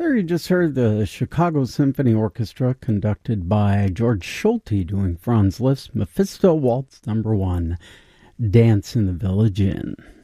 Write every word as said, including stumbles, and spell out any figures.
There you just heard the Chicago Symphony Orchestra conducted by George Schulte doing Franz Liszt's Mephisto Waltz number one, Dance in the Village Inn.